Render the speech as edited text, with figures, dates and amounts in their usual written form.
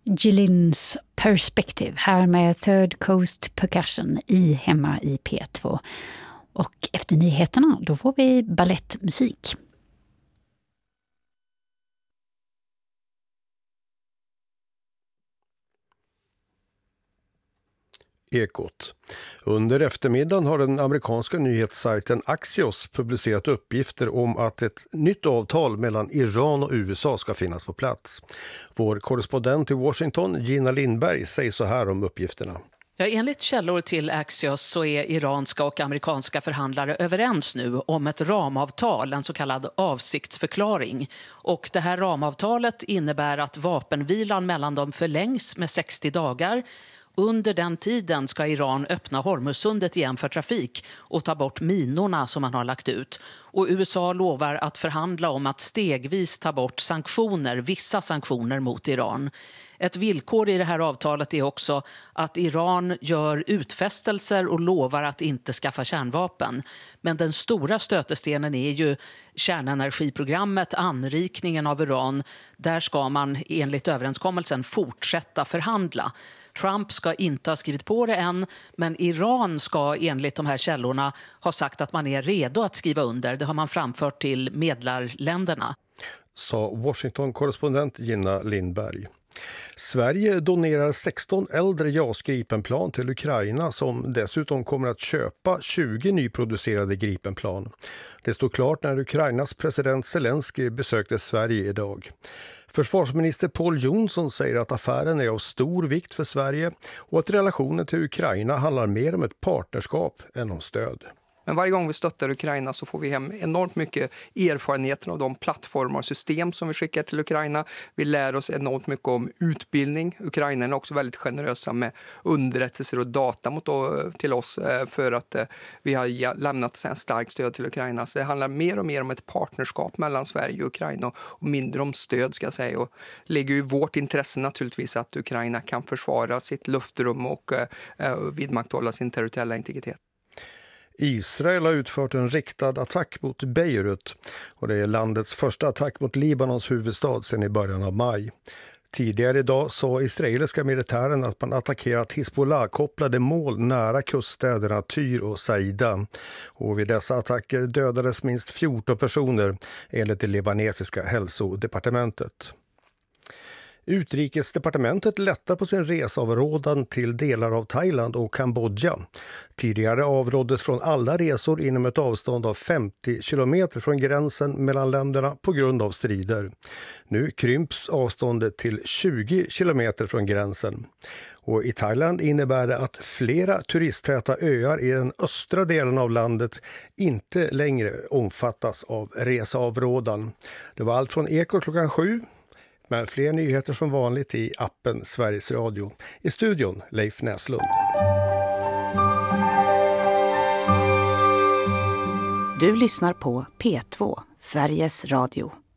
Gillin's Perspective här med Third Coast Percussion hemma i P2. Och efter nyheterna då får vi ballettmusik. Ekot. Under eftermiddagen har den amerikanska nyhetssajten Axios publicerat uppgifter om att ett nytt avtal mellan Iran och USA ska finnas på plats. Vår korrespondent i Washington, Gina Lindberg, säger så här om uppgifterna. Ja, enligt källor till Axios så är iranska och amerikanska förhandlare överens nu om ett ramavtal, en så kallad avsiktsförklaring. Och det här ramavtalet innebär att vapenvilan mellan dem förlängs med 60 dagar. Under den tiden ska Iran öppna Hormuzsundet igen för trafik och ta bort minorna som man har lagt ut. Och USA lovar att förhandla om att stegvis ta bort vissa sanktioner mot Iran. Ett villkor i det här avtalet är också att Iran gör utfästelser och lovar att inte skaffa kärnvapen. Men den stora stötestenen är ju kärnenergiprogrammet, anrikningen av uran. Där ska man enligt överenskommelsen fortsätta förhandla. Trump ska inte ha skrivit på det än, men Iran ska enligt de här källorna ha sagt att man är redo att skriva under. Det har man framfört till medlarländerna. Sa Washington-korrespondent Gina Lindberg. Sverige donerar 16 äldre JAS Gripenplan till Ukraina som dessutom kommer att köpa 20 nyproducerade Gripenplan. Det stod klart när Ukrainas president Zelensky besökte Sverige idag. Försvarsminister Paul Jonsson säger att affären är av stor vikt för Sverige och att relationen till Ukraina handlar mer om ett partnerskap än om stöd. Men varje gång vi stöttar Ukraina så får vi hem enormt mycket erfarenheter av de plattformar och system som vi skickar till Ukraina. Vi lär oss enormt mycket om utbildning. Ukraina är också väldigt generösa med underrättelser och data till oss för att vi har lämnat en starkt stöd till Ukraina. Så det handlar mer och mer om ett partnerskap mellan Sverige och Ukraina och mindre om stöd ska jag säga. Och ligger ju i vårt intresse naturligtvis att Ukraina kan försvara sitt luftrum och vidmakthålla sin territoriella integritet. Israel har utfört en riktad attack mot Beirut och det är landets första attack mot Libanons huvudstad sedan i början av maj. Tidigare idag sa israeliska militären att man attackerat Hizbollah-kopplade mål nära kuststäderna Tyr och Saida. Och vid dessa attacker dödades minst 14 personer enligt det libanesiska hälsodepartementet. Utrikesdepartementet lättar på sin resavrådan till delar av Thailand och Kambodja. Tidigare avråddes från alla resor inom ett avstånd av 50 kilometer från gränsen mellan länderna på grund av strider. Nu krymps avståndet till 20 kilometer från gränsen. Och i Thailand innebär det att flera turisttäta öar i den östra delen av landet inte längre omfattas av resavrådan. Det var allt från Ekot klockan 7. Men fler nyheter som vanligt i appen Sveriges Radio. I studion Leif Näslund. Du lyssnar på P2, Sveriges Radio.